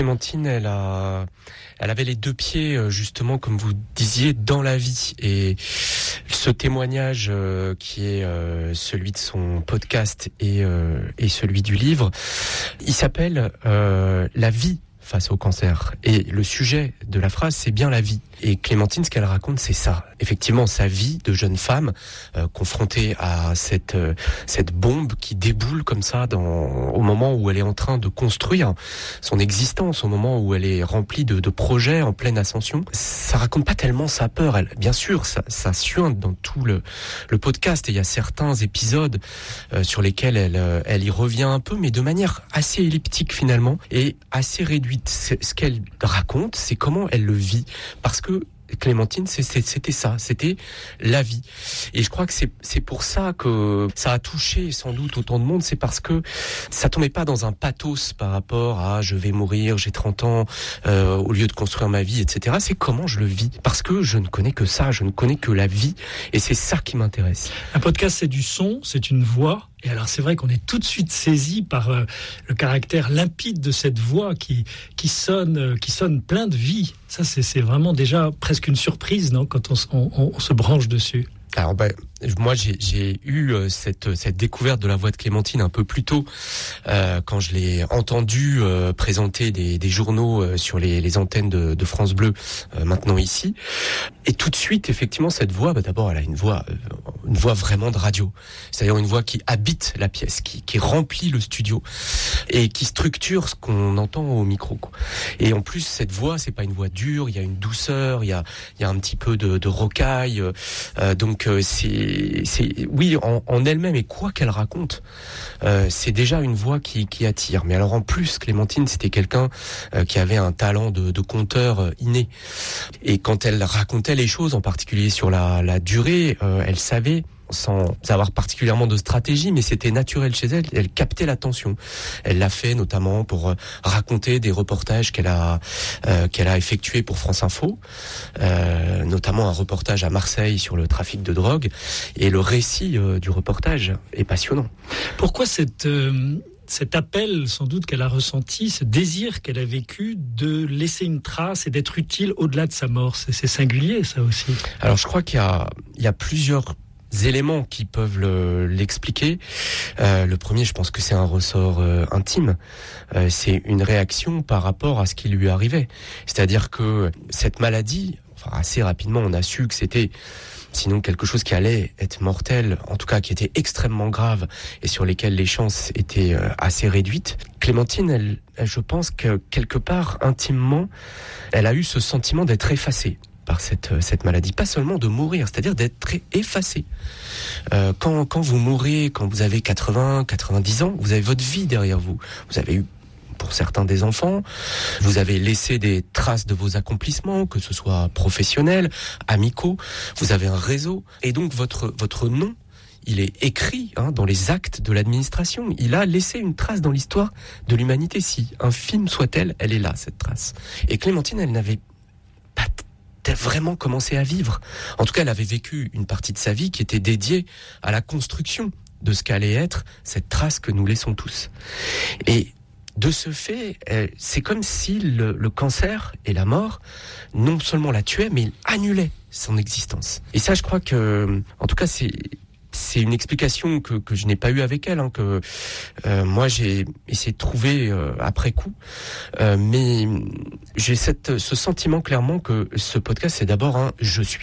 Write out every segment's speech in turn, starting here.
Clémentine, elle avait les deux pieds, justement, comme vous disiez, dans la vie. Et ce témoignage qui est celui de son podcast et celui du livre, il s'appelle La vie face au cancer. Et le sujet de la phrase, c'est bien la vie. Et Clémentine, ce qu'elle raconte, c'est ça. Effectivement, sa vie de jeune femme confrontée à cette bombe qui déboule comme ça au moment où elle est en train de construire son existence, au moment où elle est remplie de projets en pleine ascension. Ça raconte pas tellement sa peur. Bien sûr, ça suinte dans tout le podcast. Et il y a certains épisodes sur lesquels elle y revient un peu, mais de manière assez elliptique finalement et assez réduite. Ce qu'elle raconte, c'est comment elle le vit. Parce que Clémentine, c'était ça, c'était la vie. Et je crois que c'est pour ça que ça a touché sans doute autant de monde, c'est parce que ça tombait pas dans un pathos par rapport à je vais mourir, j'ai 30 ans, au lieu de construire ma vie, etc. C'est comment je le vis. Parce que je ne connais que ça, je ne connais que la vie. Et c'est ça qui m'intéresse. Un podcast, c'est du son, c'est une voix. Et alors c'est vrai qu'on est tout de suite saisi par le caractère limpide de cette voix qui sonne plein de vie. Ça c'est vraiment déjà presque une surprise, non, quand on se branche dessus. Alors moi j'ai eu cette découverte de la voix de Clémentine un peu plus tôt quand je l'ai entendu présenter des journaux sur les antennes de France Bleu maintenant ici, et tout de suite effectivement cette voix, d'abord elle a une voix vraiment de radio, c'est-à-dire une voix qui habite la pièce, qui remplit le studio et qui structure ce qu'on entend au micro, quoi. Et en plus cette voix, c'est pas une voix dure, il y a une douceur, il y a un petit peu de rocaille, donc c'est oui, en elle-même, et quoi qu'elle raconte, c'est déjà une voix qui attire. Mais alors en plus, Clémentine, c'était quelqu'un qui avait un talent de conteur inné. Et quand elle racontait les choses, en particulier sur la durée, elle savait, sans avoir particulièrement de stratégie, mais c'était naturel chez elle. Elle captait l'attention. Elle l'a fait notamment pour raconter des reportages qu'elle a effectués pour France Info, notamment un reportage à Marseille sur le trafic de drogue. Et le récit du reportage est passionnant. Pourquoi cet appel, sans doute, qu'elle a ressenti, ce désir qu'elle a vécu de laisser une trace et d'être utile au-delà de sa mort? C'est singulier, ça aussi. Alors, je crois qu'il y a plusieurs éléments qui peuvent l'expliquer. Le premier, je pense que c'est un ressort intime. C'est une réaction par rapport à ce qui lui arrivait. C'est-à-dire que cette maladie, assez rapidement, on a su que c'était sinon quelque chose qui allait être mortel, en tout cas qui était extrêmement grave et sur lesquels les chances étaient assez réduites. Clémentine, elle, je pense que quelque part, intimement, elle a eu ce sentiment d'être effacée par cette maladie, pas seulement de mourir, c'est-à-dire d'être effacé. Quand vous mourrez, quand vous avez 80, 90 ans, vous avez votre vie derrière vous. Vous avez eu, pour certains, des enfants, vous avez laissé des traces de vos accomplissements, que ce soit professionnels, amicaux, vous avez un réseau, et donc votre nom, il est écrit dans les actes de l'administration. Il a laissé une trace dans l'histoire de l'humanité. Si infime soit-elle, elle est là, cette trace. Et Clémentine, elle n'avait pas vraiment commencé à vivre. En tout cas, elle avait vécu une partie de sa vie qui était dédiée à la construction de ce qu'allait être cette trace que nous laissons tous. Et de ce fait, c'est comme si le cancer et la mort, non seulement la tuaient, mais il annulait son existence. Et ça, je crois que, en tout cas, c'est une explication que je n'ai pas eue avec elle, que moi j'ai essayé de trouver après coup, mais j'ai ce sentiment clairement que ce podcast, c'est d'abord un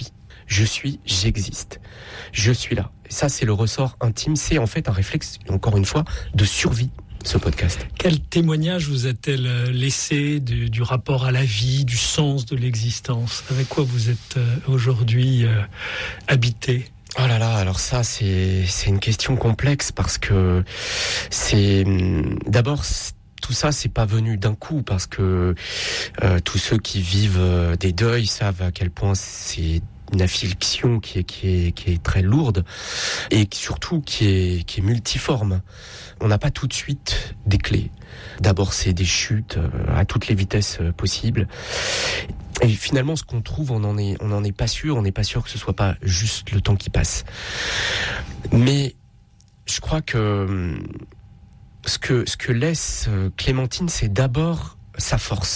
j'existe, je suis là. Et ça, c'est le ressort intime, c'est en fait un réflexe, encore une fois, de survie, ce podcast. Quel témoignage vous a-t-elle laissé du rapport à la vie, du sens de l'existence? Avec quoi vous êtes aujourd'hui habité? Oh là là, alors ça, c'est une question complexe parce que c'est d'abord tout ça, c'est pas venu d'un coup parce que tous ceux qui vivent des deuils savent à quel point c'est une affliction qui est très lourde et surtout qui est multiforme. On n'a pas tout de suite des clés. D'abord, c'est des chutes à toutes les vitesses possibles. Et finalement, ce qu'on trouve, on n'en est pas sûr. On n'est pas sûr que ce soit pas juste le temps qui passe. Mais je crois que ce que laisse Clémentine, c'est d'abord sa force.